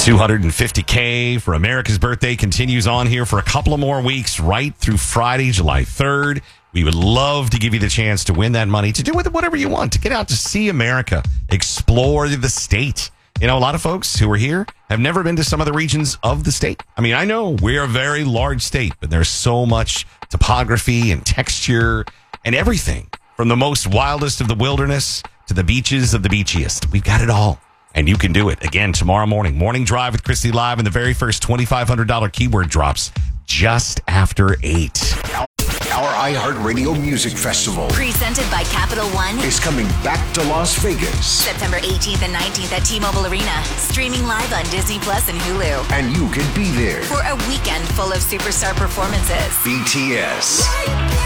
$250K for America's birthday continues on here for a couple of more weeks, right through Friday, July 3rd. We would love to give you the chance to win that money, to do with it whatever you want, to get out to see America, explore the state. You know, a lot of folks who are here have never been to some of the regions of the state. I mean, I know we're a very large state, but there's so much topography and texture and everything, from the most wildest of the wilderness to the beaches of the beachiest. We've got it all. And you can do it. Again, tomorrow morning. Morning Drive with Christy Live, and the very first $2,500 keyword drops just after 8. Our iHeartRadio Music Festival, presented by Capital One, is coming back to Las Vegas. September 18th and 19th at T-Mobile Arena. Streaming live on Disney Plus and Hulu. And you can be there for a weekend full of superstar performances. BTS,